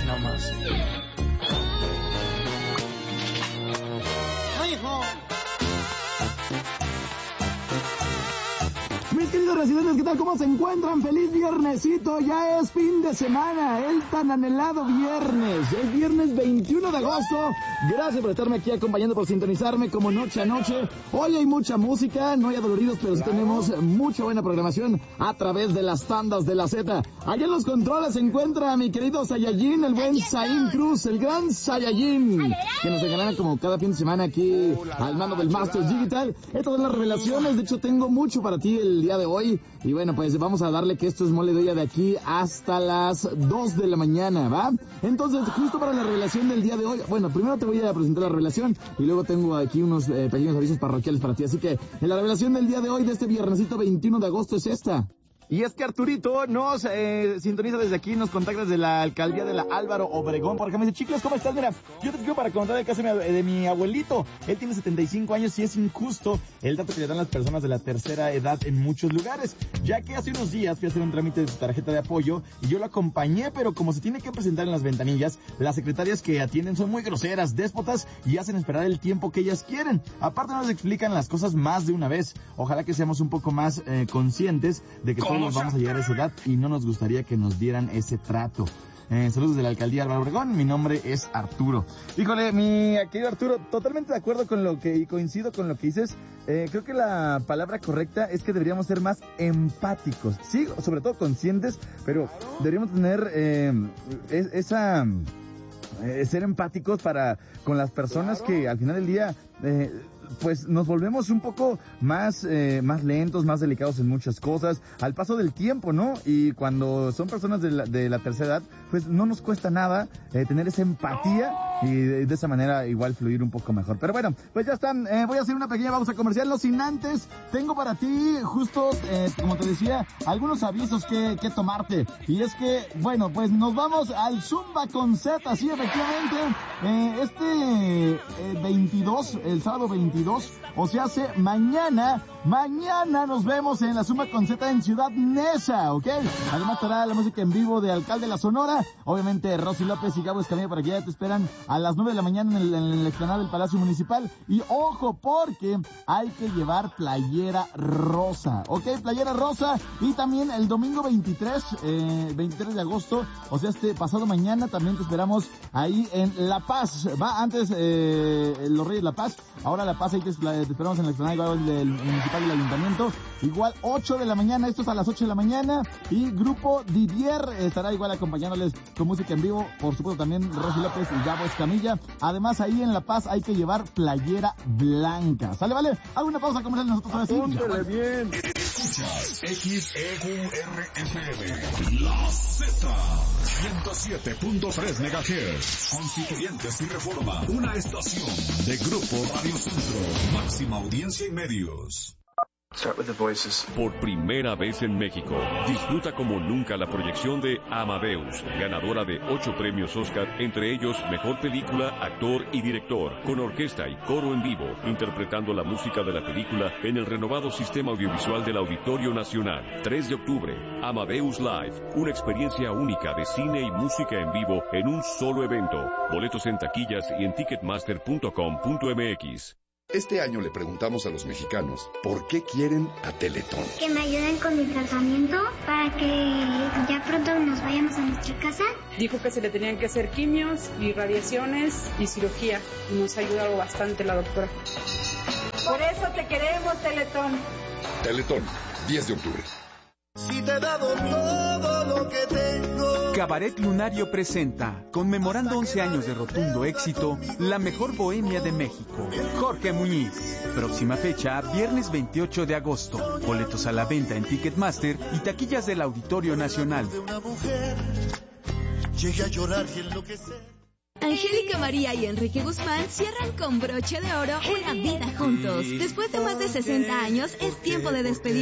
nomás. Mis queridos residentes, ¿qué tal? ¿Cómo se encuentran? ¡Feliz viernesito! Ya es fin de semana, el tan anhelado viernes. Es viernes 21 de agosto. Gracias por estarme aquí acompañando, por sintonizarme como noche a noche. Hoy hay mucha música, no hay adoloridos, pero sí tenemos mucha buena programación a través de las tandas de la Z. Allá en los controles se encuentra mi querido Saiyajin, el buen Zain Cruz, el gran Saiyajin, que nos regalará como cada fin de semana aquí al mando del Masters Digital. Estas son las revelaciones, de hecho tengo mucho para ti el día de hoy. Y bueno, pues vamos a darle que esto es mole de olla de aquí hasta las 2 de la mañana, ¿va? Entonces, justo para la revelación del día de hoy, bueno, primero te voy a presentar la revelación y luego tengo aquí unos pequeños avisos parroquiales para ti. Así que la revelación del día de hoy, de este viernesito 21 de agosto, es esta. Y es que Arturito nos sintoniza desde aquí, nos contacta desde la alcaldía de la Álvaro Obregón. Por acá me dice: chicos, ¿cómo estás? Mira, yo te escribo para contar el caso de mi abuelito. Él tiene 75 años y es injusto el dato que le dan las personas de la tercera edad en muchos lugares, ya que hace unos días fui a hacer un trámite de su tarjeta de apoyo y yo lo acompañé, pero como se tiene que presentar en las ventanillas, las secretarias que atienden son muy groseras, déspotas y hacen esperar el tiempo que ellas quieren. Aparte nos explican las cosas más de una vez. Ojalá que seamos un poco más conscientes de que todos vamos a llegar a esa edad y no nos gustaría que nos dieran ese trato. Saludos de la alcaldía Álvaro Obregón, mi nombre es Arturo. Híjole, mi querido Arturo, totalmente de acuerdo con lo que, y coincido con lo que dices. Creo que la palabra correcta es que deberíamos ser más empáticos, sí, sobre todo conscientes, pero deberíamos tener ser empáticos con las personas que al final del día pues nos volvemos un poco más lentos, más delicados en muchas cosas al paso del tiempo, ¿no? Y cuando son personas de la tercera edad, pues no nos cuesta nada tener esa empatía y de esa manera igual fluir un poco mejor. Pero bueno, pues ya están, voy a hacer una pequeña pausa comercial, no sin antes tengo para ti justo, como te decía, algunos avisos que tomarte. Y es que, bueno, pues nos vamos al Zumba con Z, sí, efectivamente, este 22, el sábado 22, o sea, mañana nos vemos en la Zumba con Z en Ciudad Neza, ¿ok? Además estará la música en vivo de Alcalde de la Sonora, obviamente Rosy López y Gabo Escamilla para que ya te esperan a las 9 de la mañana en el explanado del Palacio Municipal. Y ojo, porque hay que llevar playera rosa, ¿ok? Playera rosa. Y también el domingo 23 de agosto, o sea, este pasado mañana, también te esperamos ahí en La Paz. Va antes los Reyes La Paz, ahora La Paz, ahí te esperamos en el explanado del Municipal del Ayuntamiento. Igual 8 de la mañana, esto es a las 8 de la mañana. Y Grupo Didier estará igual acompañándoles con música en vivo. Por supuesto también Rosy López y Gabo Escamilla. Además ahí en La Paz hay que llevar playera blanca. ¿Sale, vale? Hago una pausa comercial nosotros ahora sí. Apúntale bien. Escuchas XEURFM, La Z, 107.3 MHz. Constituyentes y Reforma, una estación de Grupo Radio Centro. Máxima audiencia y medios. Start with the voices. Por primera vez en México, disfruta como nunca la proyección de Amadeus, ganadora de 8 premios Oscar, entre ellos Mejor Película, Actor y Director, con orquesta y coro en vivo, interpretando la música de la película en el renovado sistema audiovisual del Auditorio Nacional. 3 de octubre, Amadeus Live, una experiencia única de cine y música en vivo en un solo evento. Boletos en taquillas y en ticketmaster.com.mx. Este año le preguntamos a los mexicanos por qué quieren a Teletón. Que me ayuden con mi tratamiento para que ya pronto nos vayamos a nuestra casa. Dijo que se le tenían que hacer quimios y radiaciones y cirugía. Y nos ha ayudado bastante la doctora. Por eso te queremos, Teletón. Teletón, 10 de octubre. Si te he dado todo lo que tengo. Cabaret Lunario presenta, conmemorando 11 años de rotundo éxito, la mejor bohemia de México, Jorge Muñiz. Próxima fecha, viernes 28 de agosto. Boletos a la venta en Ticketmaster y taquillas del Auditorio Nacional. Llegué a llorar y enloquecer. Angélica María y Enrique Guzmán cierran con broche de oro una vida juntos. Después de más de 60 años, es tiempo de despedir